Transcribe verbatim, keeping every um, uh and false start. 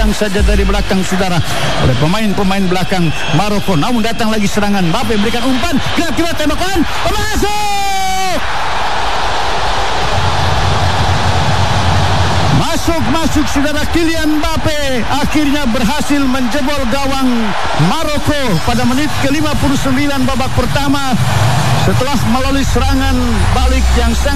diserang saja dari belakang saudara oleh pemain-pemain belakang Maroko. Namun datang lagi serangan, Mbappe berikan umpan, kira-kira tembakan, masuk! Masuk-masuk saudara, Kylian Mbappe akhirnya berhasil menjebol gawang Maroko pada menit ke lima puluh sembilan babak pertama setelah melalui serangan balik yang sangat